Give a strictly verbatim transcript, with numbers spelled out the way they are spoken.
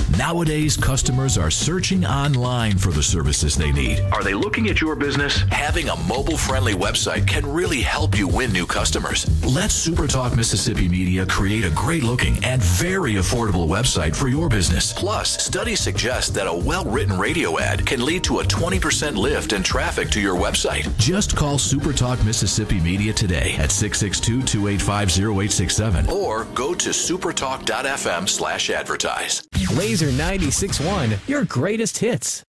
Nowadays, customers are searching online for the services they need. Are they looking at your business? Having a mobile-friendly website can really help you win new customers. Let SuperTalk Mississippi Media create a great-looking and very affordable website for your business. Plus, studies suggest that a well-written radio ad can lead to a twenty percent lift in traffic to your website. Just call SuperTalk Mississippi Media today at six six two, two eight five, zero eight six seven or go to supertalk dot f m slash advertise. Laser ninety-six point one, your greatest hits.